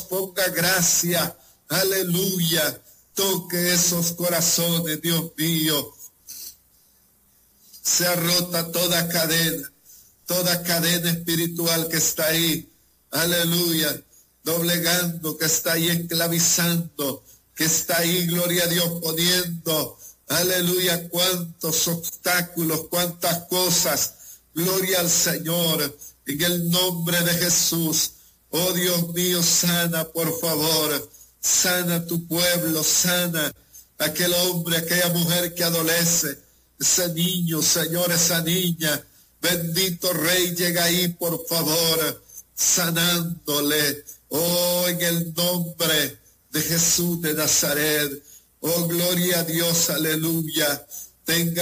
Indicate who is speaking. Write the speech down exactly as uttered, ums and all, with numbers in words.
Speaker 1: ponga gracia, aleluya, toque esos corazones, Dios mío. Se ha rota toda cadena, toda cadena espiritual que está ahí, aleluya, doblegando, que está ahí esclavizando, que está ahí, gloria a Dios, poniendo, aleluya, cuántos obstáculos, cuántas cosas, gloria al Señor, en el nombre de Jesús. Oh Dios mío, sana, por favor, sana tu pueblo, sana aquel hombre, aquella mujer que adolece, ese niño, Señor, esa niña, bendito Rey, llega ahí, por favor, sanándole, oh, en el nombre de Jesús de Nazaret, oh, gloria a Dios, aleluya, tenga